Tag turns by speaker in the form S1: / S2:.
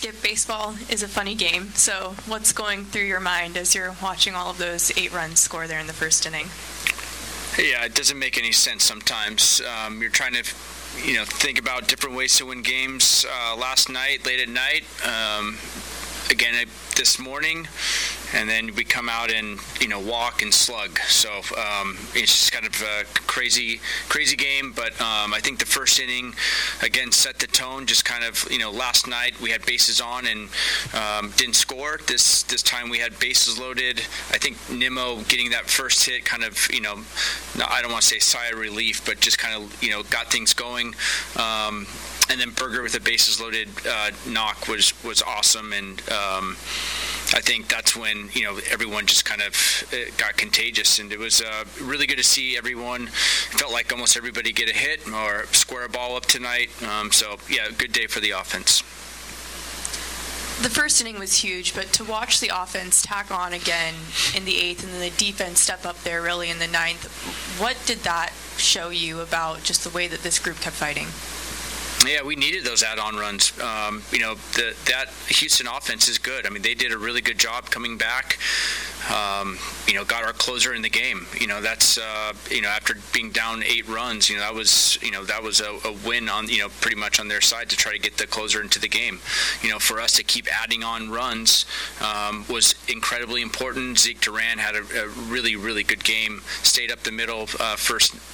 S1: Skip, baseball is a funny game. So what's going through your mind as you're watching all of those 8 runs score there in the first inning?
S2: Yeah, it doesn't make any sense sometimes. You're trying to, think about different ways to win games. Last night, late at night, again this morning, and then we come out and walk and slug. So it's just kind of a crazy game. But I think the first inning again set the tone. Just kind of last night we had bases on and didn't score. This time we had bases loaded. I think Nimmo getting that first hit kind of I don't want to say sigh of relief, but just kind of got things going. And then Berger with a bases loaded knock was awesome, and I think that's when everyone just kind of got contagious, and it was really good to see everyone. Felt like almost everybody get a hit or square a ball up tonight. So yeah, good day for the offense.
S1: The first inning was huge, but to watch the offense tack on again in the 8th and then the defense step up there really in the 9th, what did that show you about just the way that this group kept fighting?
S2: Yeah, we needed those add-on runs. That Houston offense is good. I mean, they did a really good job coming back. Got our closer in the game. That's after being down 8 runs. That was a win on pretty much on their side to try to get the closer into the game. For us to keep adding on runs was incredibly important. Zeke Duran had a really, really good game. Stayed up the middle first